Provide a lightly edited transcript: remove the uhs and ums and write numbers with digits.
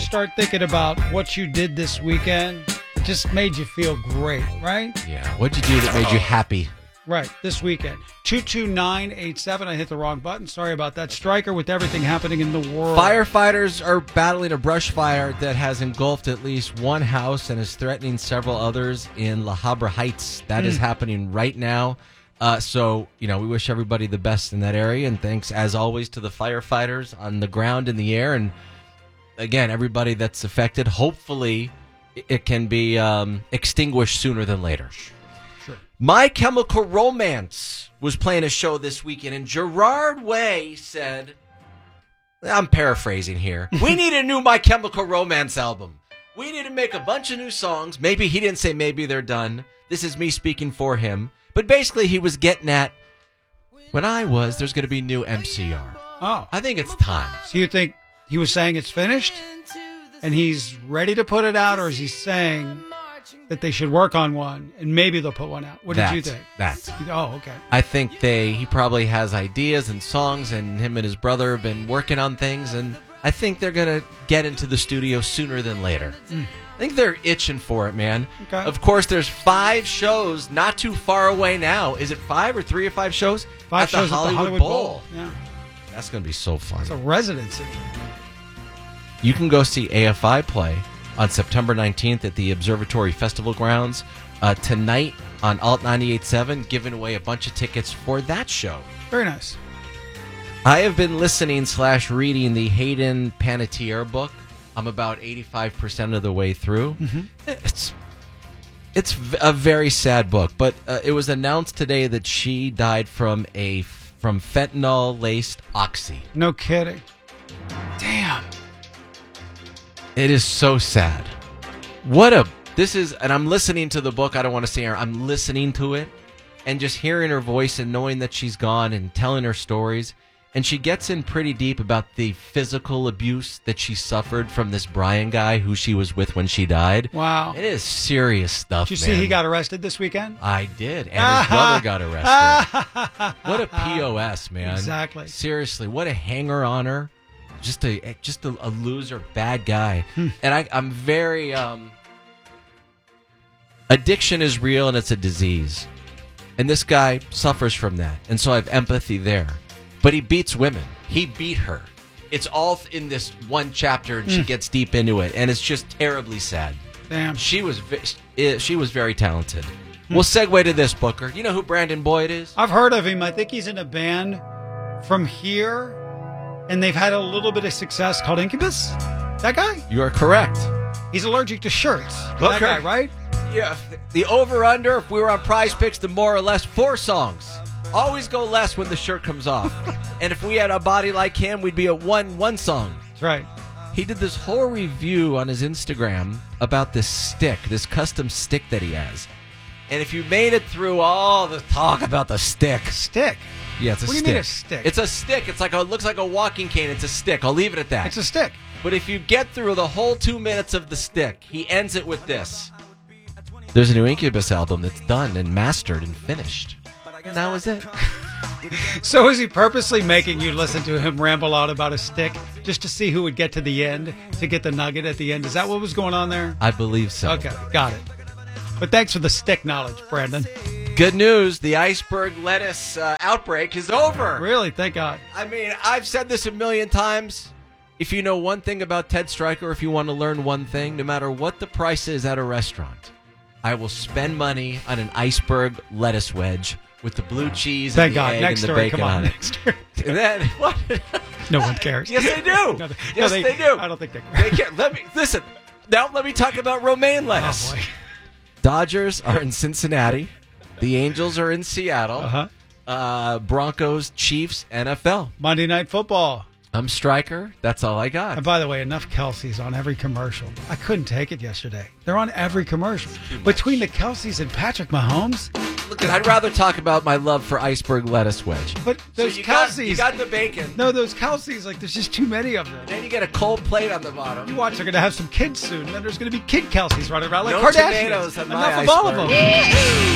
start thinking about what you did this weekend, it just made you feel great, right? Yeah. What'd you do that made you happy? Right, this weekend. 22987. I hit the wrong button. Sorry about that. Stryker, with everything happening in the world. Firefighters are battling a brush fire that has engulfed at least one house and is threatening several others in La Habra Heights. That is happening right now. So, we wish everybody the best in that area. And thanks, as always, to the firefighters on the ground, in the air. And, again, everybody that's affected, hopefully it can be extinguished sooner than later. Sure. My Chemical Romance was playing a show this weekend, and Gerard Way said, I'm paraphrasing here, we need a new My Chemical Romance album. We need to make a bunch of new songs. Maybe he didn't say maybe they're done. This is me speaking for him. But basically he was getting at, there's going to be new MCR. Oh. I think it's time. So you think he was saying it's finished and he's ready to put it out, or is he saying that they should work on one and maybe they'll put one out? What did you think? Oh, okay. I think he probably has ideas and songs, and him and his brother have been working on things, and I think they're going to get into the studio sooner than later. I think they're itching for it, man. Okay. Of course, there's 5 shows not too far away now. Is it 5 or 3 or 5 shows? 5 shows at the Hollywood Bowl. Yeah. That's going to be so fun. It's a residency. You can go see AFI play on September 19th at the Observatory Festival Grounds. Tonight on Alt 98.7, giving away a bunch of tickets for that show. Very nice. I have been listening/reading the Hayden Panettiere book. I'm about 85% of the way through. It's a very sad book, but it was announced today that she died from fentanyl-laced oxy. No kidding. Damn. It is so sad. And I'm listening to the book. I don't want to say her. I'm listening to it and just hearing her voice and knowing that she's gone and telling her stories. And she gets in pretty deep about the physical abuse that she suffered from this Brian guy who she was with when she died. Wow. It is serious stuff, Did you see he got arrested this weekend? I did. And his brother got arrested. What a POS, man. Exactly. Seriously, what a hanger-oner. Just a loser, bad guy. And I'm very... addiction is real, and it's a disease. And this guy suffers from that. And so I have empathy there. But he beats women. He beat her. It's all in this one chapter, and she gets deep into it, and it's just terribly sad. Damn. She was very talented. We'll segue to this, Booker. You know who Brandon Boyd is? I've heard of him. I think he's in a band from here, and they've had a little bit of success called Incubus. That guy? You are correct. He's allergic to shirts. Booker. That guy, right? Yeah. The over-under, if we were on Prize Picks, the more or less 4 songs. Always go less when the shirt comes off. And if we had a body like him, we'd be at one song. That's right. He did this whole review on his Instagram about this stick, this custom stick that he has. And if you made it through all the talk about the stick. Stick? Yeah, it's a stick. What do you mean a stick? It's a stick. It looks like a walking cane. It's a stick. I'll leave it at that. It's a stick. But if you get through the whole 2 minutes of the stick, he ends it with this. There's a new Incubus album that's done and mastered and finished. And that was it. So is he purposely making you listen to him ramble out about a stick just to see who would get to the end, to get the nugget at the end? Is that what was going on there? I believe so. Okay, got it. But thanks for the stick knowledge, Brandon. Good news. The iceberg lettuce outbreak is over. Really? Thank God. I mean, I've said this a million times. If you know one thing about Ted Stryker, if you want to learn one thing, no matter what the price is at a restaurant, I will spend money on an iceberg lettuce wedge with the blue cheese and the egg and the bacon on it. And then, what? No one cares. Yes, they do. They do. I don't think they care. They care. Listen. Now let me talk about romaine lettuce. Oh, boy. Dodgers are in Cincinnati. The Angels are in Seattle. Broncos, Chiefs, NFL. Monday Night Football. I'm Stryker. That's all I got. And by the way, enough Kelsey's on every commercial. I couldn't take it yesterday. They're on every commercial. Between the Kelseys and Patrick Mahomes. Look, I'd rather talk about my love for iceberg lettuce wedge. But those you Kelseys. You got the bacon. No, those Kelseys, there's just too many of them. Then you get a cold plate on the bottom. You watch, they're going to have some kids soon. And then there's going to be kid Kelseys running around like no Kardashians. Tomatoes on my Enough of all of them.